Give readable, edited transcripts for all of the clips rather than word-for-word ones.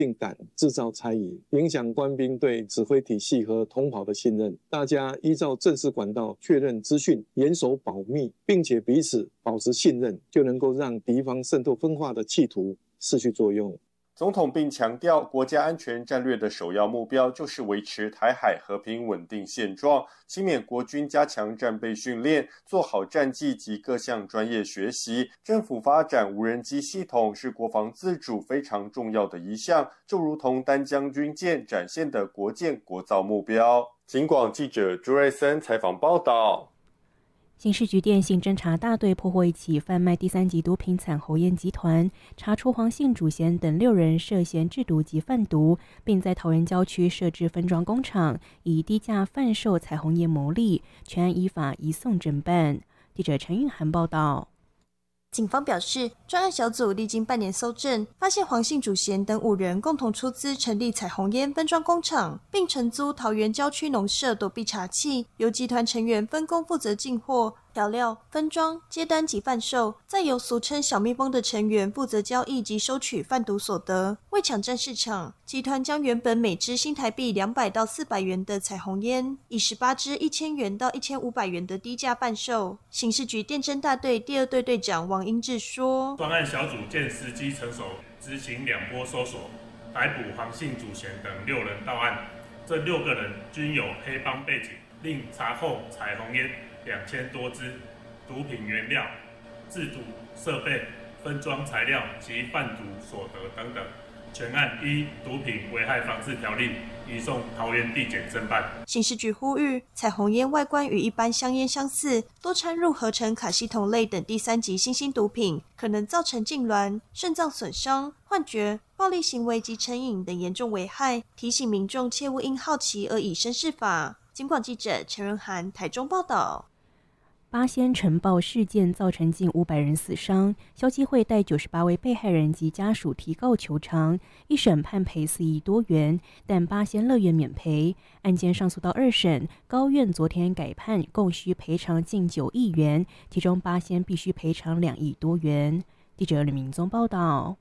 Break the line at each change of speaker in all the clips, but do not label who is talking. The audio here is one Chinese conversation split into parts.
并胆，制造猜疑，影响官兵对指挥体系和同袍的信任。大家依照正式管道确认资讯，严守保密，并且彼此保持信任，就能够让敌方渗透分化的企图失去作用。
总统并强调，国家安全战略的首要目标就是维持台海和平稳定现状，期勉国军加强战备训练，做好战技及各项专业学习。政府发展无人机系统是国防自主非常重要的一项，就如同丹江军舰展现的国建国造目标。警广记者朱瑞森采访报道。
刑事局电信侦查大队破获一起贩卖第三级毒品惨侯烟集团，查出黄姓主嫌等6人涉嫌制毒及贩毒，并在桃园郊区设置分装工厂，以低价贩售彩虹烟牟利，全案依法移送侦办。记者陈韵涵报道。
警方表示，专案小组历经半年搜证，发现黄姓主嫌等5人共同出资成立彩虹烟分装工厂，并承租桃园郊区农舍躲避查缉，由集团成员分工负责进货、调料、分装、接单及贩售，再由俗称小蜜蜂的成员负责交易及收取贩毒所得。为抢占市场，集团将原本每支新台币200到400元的彩虹烟，以18支1000元到1500元的低价贩售。刑事局电侦大队第2队队长王英志说，
专案小组见时机成熟，执行2波搜索，逮捕黄姓主嫌等6人到案。这6个人均有黑帮背景，另查扣彩虹烟2000多支、毒品原料、制毒设备、分装材料及贩毒所得等等，全案依毒品危害防治条例移送桃园地检侦办。
刑事局呼吁，彩虹烟外观与一般香烟相似，多掺入合成卡西酮类等第3级新兴毒品，可能造成痉挛、肾脏损伤、幻觉、暴力行为及成瘾等严重危害，提醒民众切勿因好奇而以身试法。警广记者陈仁涵台中报道。
八仙尘爆事件造成近500人死伤，消基会带98位被害人及家属提告求偿，一审判赔4亿多元，但八仙乐园免赔。案件上诉到2审，高院昨天改判，共需赔偿近9亿元，其中八仙必须赔偿2亿多元。记者吕明宗报道。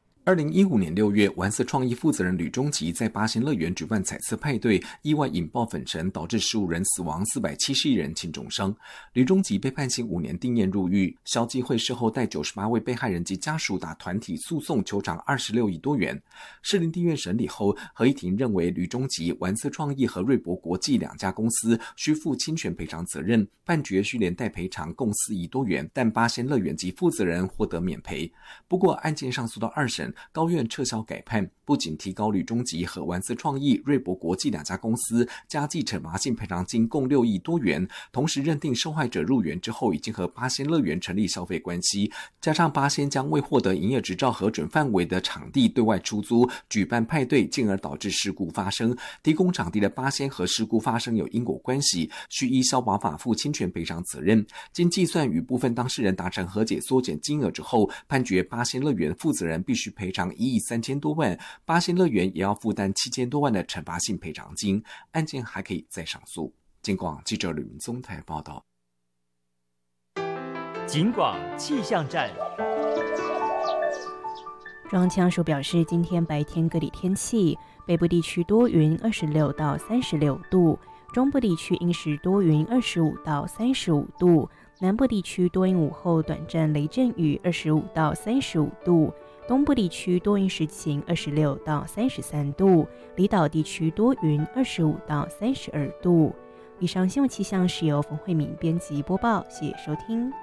2015年6月，玩色创意负责人吕中吉在八仙乐园举办彩色派对，意外引爆粉尘，导致15人死亡，471人轻重伤。吕中吉被判刑5年定谳入狱。消基会事后带98位被害人及家属打团体诉讼，求偿26亿多元。士林地院审理后，合议庭认为吕中吉、玩色创意和瑞博国际2家公司需负侵权赔偿责任，判决需连带赔偿共4亿多元，但八仙乐园及负责人获得免赔。不过案件上诉到2审，高院撤销改判，不仅提高吕中吉和玩色创意、瑞博国际2家公司加计惩罚性赔偿金共6亿多元，同时认定受害者入园之后已经和八仙乐园成立消费关系，加上八仙将未获得营业执照核准范围的场地对外出租举办派对，进而导致事故发生。提供场地的八仙和事故发生有因果关系，需依消保法负侵权赔偿责任。经计算与部分当事人达成和解缩减金额之后，判决八仙乐园负责人必须赔偿1亿3000多万，八仙乐园也要负担7000多万的惩罚性赔偿金，案件还可以再上诉。警广记者吕明宗台报道。
警广气象站。
中央气象署表示，今天白天各地天气，北部地区多云26到36度，中部地区阴时多云25到35度，南部地区多云午后短暂雷阵雨25到35度，东部地区多云时晴26到33度，离岛地区多云25到32度。以上新闻气象是由冯慧敏编辑播报，谢谢收听。